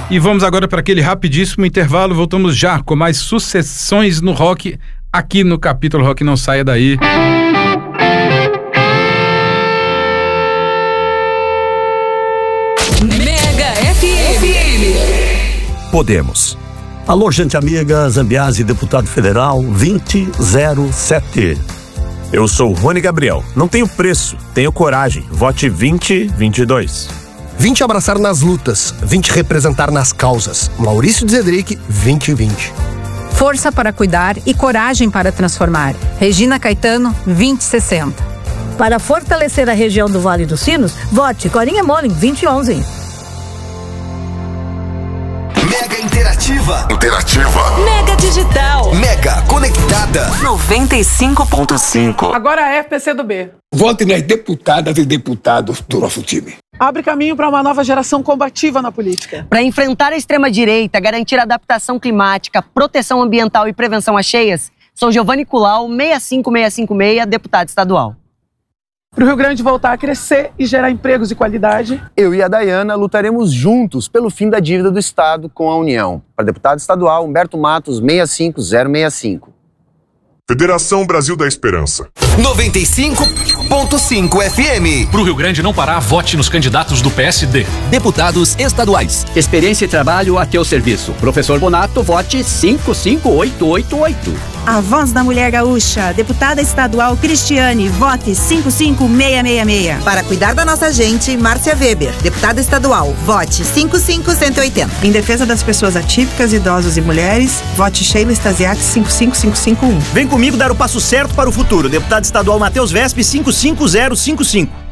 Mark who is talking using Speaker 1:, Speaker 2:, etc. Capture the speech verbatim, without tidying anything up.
Speaker 1: E vamos agora para aquele rapidíssimo intervalo. Voltamos já com mais sucessões no rock aqui no Capítulo Rock. Não saia daí.
Speaker 2: Mega F M.
Speaker 3: Podemos. Alô, gente amiga, Zambiase, deputado federal vinte zero sete.
Speaker 4: Eu sou Rony Gabriel. Não tenho preço, tenho coragem. Vote vinte vinte e dois.
Speaker 5: vinte abraçar nas lutas, vinte representar nas causas. Maurício Zedric, vinte vinte.
Speaker 6: Força para cuidar e coragem para transformar. Regina Caetano, vinte sessenta.
Speaker 7: Para fortalecer a região do Vale dos Sinos, vote Corinha Molin, vinte onze.
Speaker 8: Mega Interativa.
Speaker 2: Interativa. Mega Digital.
Speaker 8: Mega Conectada.
Speaker 2: noventa e cinco ponto cinco.
Speaker 9: Agora é P C do B.
Speaker 10: Vote nas deputadas e deputados do nosso time.
Speaker 9: Abre caminho para uma nova geração combativa na política.
Speaker 11: Para enfrentar a extrema-direita, garantir adaptação climática, proteção ambiental e prevenção às cheias, sou Giovanni Culau, seis cinco seis cinco seis, deputado estadual.
Speaker 9: Para o Rio Grande voltar a crescer e gerar empregos de qualidade.
Speaker 12: Eu e a Dayana lutaremos juntos pelo fim da dívida do Estado com a União. Para deputado estadual, Humberto Matos, seis cinco zero seis cinco.
Speaker 13: Federação Brasil da Esperança.
Speaker 8: noventa e cinco ponto cinco F M.
Speaker 14: Pro Rio Grande não parar, vote nos candidatos do P S D.
Speaker 15: Deputados estaduais. Experiência e trabalho a teu serviço. Professor Bonato, vote cinco cinco oito oito oito.
Speaker 16: A voz da mulher gaúcha. Deputada estadual Cristiane, vote cinco cinco seis seis seis.
Speaker 17: Para cuidar da nossa gente, Márcia Weber. Deputada estadual, vote cinco cinco um oito zero.
Speaker 16: Em defesa das pessoas atípicas, idosos e mulheres, vote Sheila Stasiak cinco cinco cinco cinco um.
Speaker 18: Vem comigo dar o passo certo para o futuro. Deputado estadual Matheus Vespe, cinco cinco zero cinco cinco.